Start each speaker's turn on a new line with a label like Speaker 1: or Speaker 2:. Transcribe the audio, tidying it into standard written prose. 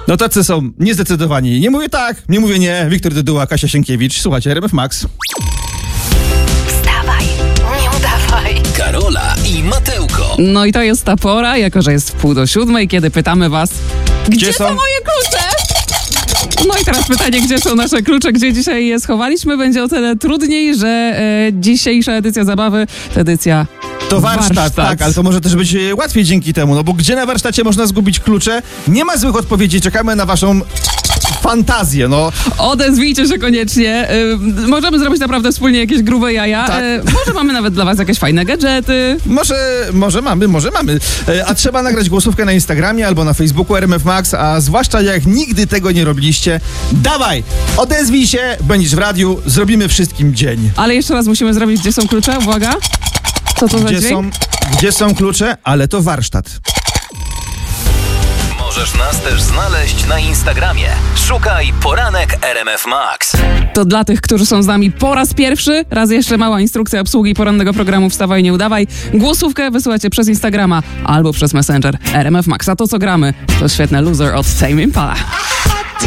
Speaker 1: No tacy są niezdecydowani. Nie mówię tak, nie mówię nie. Wiktor Dyduła, Kasia Sienkiewicz. Słuchajcie, RMF Max.
Speaker 2: Wstawaj, nie udawaj.
Speaker 3: Karola i Matełko.
Speaker 4: No i to jest ta pora, jako że jest 6:30, kiedy pytamy was, gdzie są moje klucze? No i teraz pytanie, gdzie są nasze klucze, gdzie dzisiaj je schowaliśmy? Będzie o tyle trudniej, że dzisiejsza edycja zabawy to edycja
Speaker 1: To warsztat, tak, ale to może też być łatwiej dzięki temu, no bo gdzie na warsztacie można zgubić klucze? Nie ma złych odpowiedzi, czekamy na waszą fantazję, no.
Speaker 4: Odezwijcie się koniecznie. Możemy zrobić naprawdę wspólnie jakieś grube jaja.
Speaker 1: Tak.
Speaker 4: Może mamy nawet dla was jakieś fajne gadżety.
Speaker 1: Może mamy. A trzeba nagrać głosówkę na Instagramie albo na Facebooku RMF Max, a zwłaszcza jak nigdy tego nie robiliście, dawaj, odezwij się, będziesz w radiu, zrobimy wszystkim dzień.
Speaker 4: Ale jeszcze raz musimy zrobić, gdzie są klucze. Uwaga. Co to za dźwięk?
Speaker 1: Gdzie są klucze? Ale to warsztat.
Speaker 3: Możesz nas też znaleźć na Instagramie. Szukaj Poranek RMF Max.
Speaker 4: To dla tych, którzy są z nami po raz pierwszy. Raz jeszcze mała instrukcja obsługi porannego programu Wstawaj, nie udawaj. Głosówkę wysyłacie przez Instagrama albo przez Messenger RMF Max. A to, co gramy, to świetne Loser od Tame Impala.